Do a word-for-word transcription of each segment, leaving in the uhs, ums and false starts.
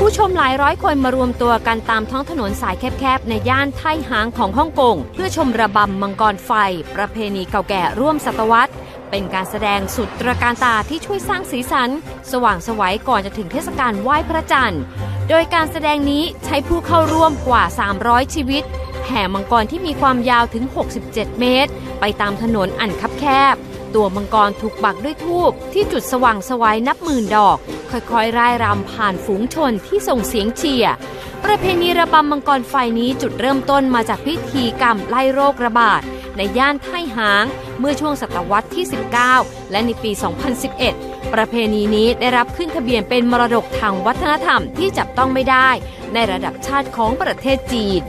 ผู้ชมหลายร้อยคนมารวมตัวกันตามท้องถนนสายแคบๆในย่านไท่หางของฮ่องกงเพื่อชมระบำมังกรไฟประเพณีเก่าแก่ร่วมศตวรรษเป็นการแสดงสุดตระการตาที่ช่วยสร้างสีสันสว่างไสวก่อนจะถึงเทศกาลไหว้พระจันทร์โดยการแสดงนี้ใช้ผู้เข้าร่วมกว่าสามร้อยชีวิตแห่มังกรที่มีความยาวถึงหกสิบเจ็ดเมตรไปตามถนนอันคับแคบตัวมังกรถูกปักด้วยธูปที่จุดสว่างไสวนับหมื่นดอกค่อยๆร่ายรำผ่านฝูงชนที่ส่งเสียงเชียร์ประเพณีระบำมังกรไฟนี้จุดเริ่มต้นมาจากพิธีกรรมไล่โรคระบาดในย่านไท่หางเมื่อช่วงศตวรรษที่สิบเก้าและในปีสองพันสิบเอ็ดประเพณีนี้ได้รับขึ้นทะเบียนเป็นมรดกทางวัฒนธรรมที่จับต้องไม่ได้ในระดับชาติของประเทศจีน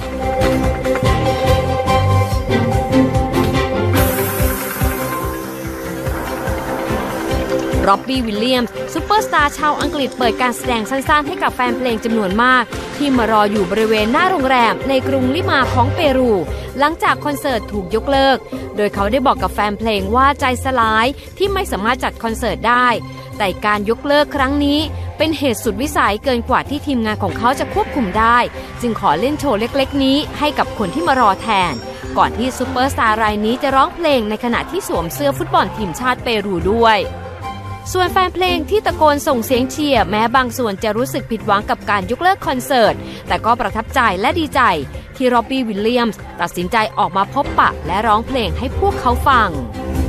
ร็อบบี้วิลเลียมส์ซุปเปอร์สตาร์ชาวอังกฤษเปิดการแสดงสั้นๆให้กับแฟนเพลงจำนวนมากที่มารออยู่บริเวณหน้าโรงแรมในกรุงลิมาของเปรูหลังจากคอนเสิร์ตถูกยกเลิกโดยเขาได้บอกกับแฟนเพลงว่าใจสลายที่ไม่สามารถจัดคอนเสิร์ตได้แต่การยกเลิกครั้งนี้เป็นเหตุสุดวิสัยเกินกว่าที่ทีมงานของเขาจะควบคุมได้จึงขอเล่นโชว์เล็กๆนี้ให้กับคนที่มารอแทนก่อนที่ซุปเปอร์สตาร์รายนี้จะร้องเพลงในขณะที่สวมเสื้อฟุตบอลทีมชาติเปรูด้วยส่วนแฟนเพลงที่ตะโกนส่งเสียงเชียร์แม้บางส่วนจะรู้สึกผิดหวังกับการยกเลิกคอนเสิร์ตแต่ก็ประทับใจและดีใจที่ร็อบบี้วิลเลียมส์ตัดสินใจออกมาพบปะและร้องเพลงให้พวกเขาฟัง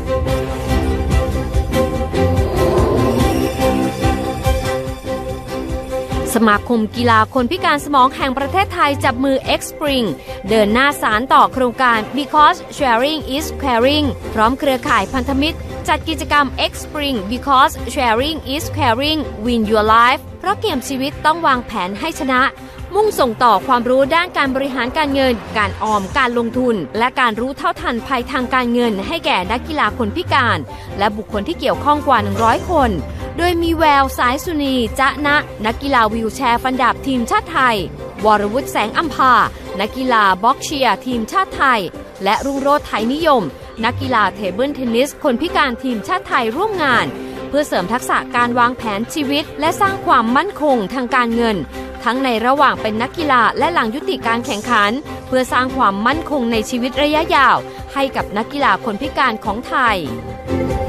สมาคมกีฬาคนพิการสมองแห่งประเทศไทยจับมือ X-Spring เดินหน้าสานต่อโครงการ Because Sharing is Caring พร้อมเครือข่ายพันธมิตรจัดกิจกรรม X-Spring Because Sharing is Caring Win Your Life เพราะเกมชีวิตต้องวางแผนให้ชนะมุ่งส่งต่อความรู้ด้านการบริหารการเงินการออมการลงทุนและการรู้เท่าทันภัยทางการเงินให้แก่นักกีฬาคนพิการและบุคคลที่เกี่ยวข้องกว่าหนึ่งร้อยคนโดยมีแววสายสุนีจ๊ะนะนักกีฬาวีลแชร์ฟันดาบทีมชาติไทยวรวุฒิแสงอัมพานักกีฬาบ็อกเชียร์ทีมชาติไทยและรุ่งโรจน์ไทยนิยมนักกีฬาเทเบิลเทนนิสคนพิการทีมชาติไทยร่วมงานเพื่อเสริมทักษะการวางแผนชีวิตและสร้างความมั่นคงทางการเงินทั้งในระหว่างเป็นนักกีฬาและหลังยุติการแข่งขันเพื่อสร้างความมั่นคงในชีวิตระยะยาวให้กับนักกีฬาคนพิการของไทย